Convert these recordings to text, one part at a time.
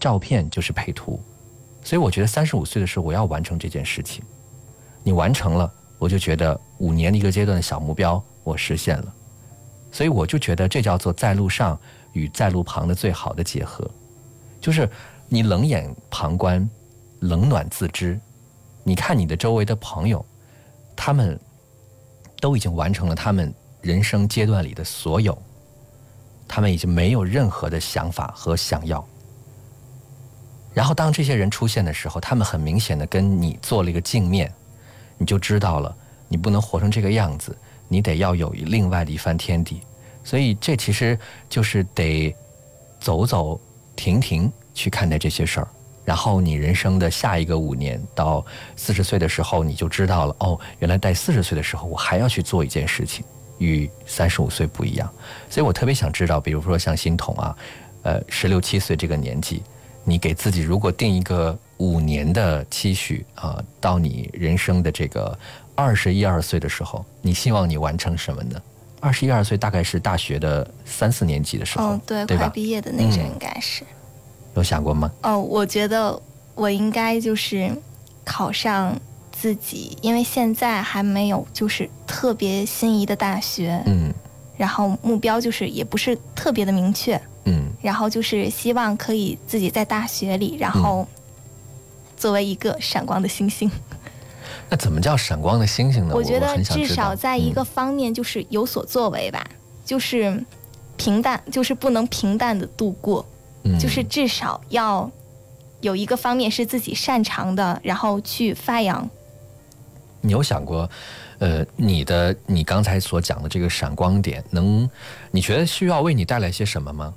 照片就是配图。所以我觉得35岁的时候我要完成这件事情，你完成了，我就觉得5年一个阶段的小目标我实现了。所以我就觉得这叫做在路上与在路旁的最好的结合，就是你冷眼旁观，冷暖自知。你看你的周围的朋友，他们都已经完成了他们人生阶段里的所有，他们已经没有任何的想法和想要。然后当这些人出现的时候，他们很明显的跟你做了一个镜面，你就知道了，你不能活成这个样子，你得要有另外的一番天地。所以这其实就是得走走停停去看待这些事儿，然后你人生的下一个5年到40岁的时候，你就知道了，哦，原来在40岁的时候我还要去做一件事情，与35岁不一样。所以我特别想知道，比如说像欣桐啊，16、17岁这个年纪，你给自己如果定一个5年的期许啊，到你人生的这个21、22岁的时候，你希望你完成什么呢？21、22岁大概是大学的3、4年级的时候， 对， 对吧？ 快毕业的那阵应该是。 有想过吗？ 我觉得我应该就是考上自己，因为现在还没有就是特别心仪的大学，然后目标就是也不是特别的明确，然后就是希望可以自己在大学里，然后作为一个闪光的星星。 那怎么叫闪光的星星呢？ 我觉得至少在一个方面就是有所作为吧，就是平淡，就是不能平淡的度过，就是至少要有一个方面是自己擅长的，然后去发扬。 你有想过你刚才所讲的这个闪光点你觉得需要为你带来些什么吗？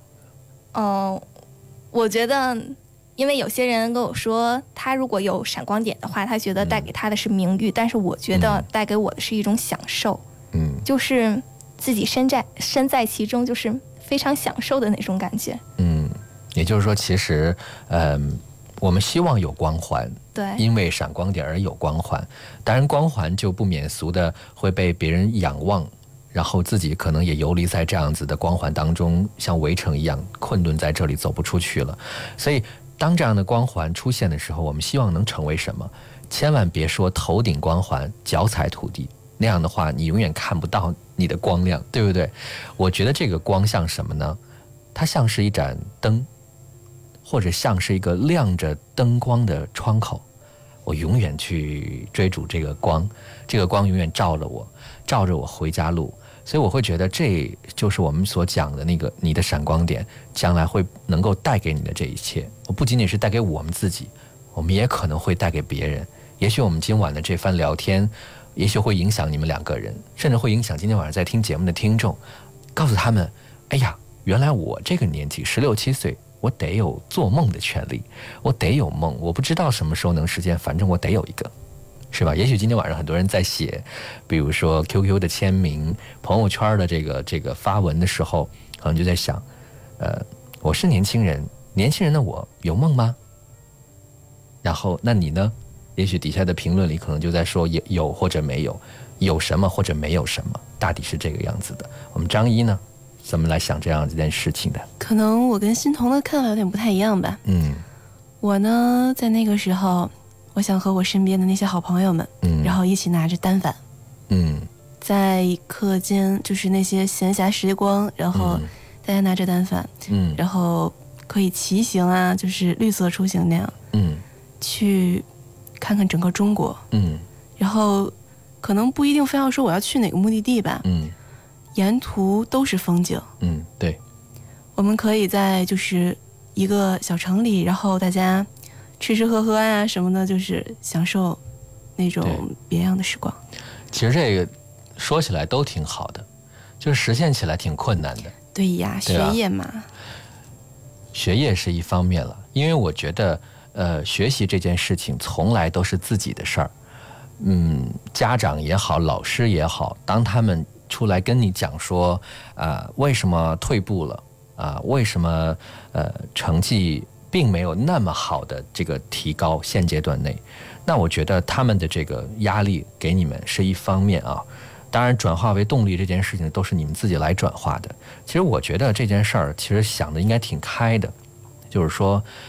我觉得因为有些人跟我说他如果有闪光点的话，他觉得带给他的是名誉，但是我觉得带给我的是一种享受，就是自己身在其中，就是非常享受的那种感觉。 也就是说其实我们希望有光环， 对， 因为闪光点而有光环，当然光环就不免俗的会被别人仰望，然后自己可能也游离在这样子的光环当中，像围城一样困顿在这里走不出去了。所以当这样的光环出现的时候，我们希望能成为什么？千万别说头顶光环脚踩土地，那样的话你永远看不到你的光亮，对不对？我觉得这个光像什么呢？它像是一盏灯，或者像是一个亮着灯光的窗口，我永远去追逐这个光，这个光永远照着我回家路。所以我会觉得这就是我们所讲的那个你的闪光点，将来会能够带给你的这一切。我不仅仅是带给我们自己，我们也可能会带给别人。也许我们今晚的这番聊天，也许会影响你们2个人，甚至会影响今天晚上在听节目的听众，告诉他们，哎呀，原来我这个年纪16、17岁，我得有做梦的权利，我得有梦，我不知道什么时候能实现，反正我得有一个，是吧？也许今天晚上很多人在写，比如说 QQ 的签名、朋友圈的这个发文的时候，可能就在想，我是年轻人，年轻人的我有梦吗？然后那你呢？也许底下的评论里可能就在说有或者没有，有什么或者没有什么，大抵是这个样子的。我们张一呢，怎么来想这样一件事情的？ 可能我跟欣桐的看法有点不太一样吧。我呢，在那个时候，我想和我身边的那些好朋友们，然后一起拿着单反，在课间就是那些闲暇时光，然后大家拿着单反，然后可以骑行啊，就是绿色出行那样，去看看整个中国，然后可能不一定非要说我要去哪个目的地吧，沿途都是风景， 对， 我们可以在就是一个小城里，然后大家吃吃喝喝啊什么的，就是享受那种别样的时光。 其实这个说起来都挺好的，就是实现起来挺困难的。 对呀，学业嘛， 学业是一方面了，因为我觉得学习这件事情从来都是自己的事儿。家长也好，老师也好，当他们出来跟你讲说为什么退步了为什么成绩并没有那么好的这个提高，现阶段内，那我觉得他们的这个压力给你们是一方面啊，当然转化为动力这件事情都是你们自己来转化的。其实我觉得这件事儿其实想的应该挺开的，就是说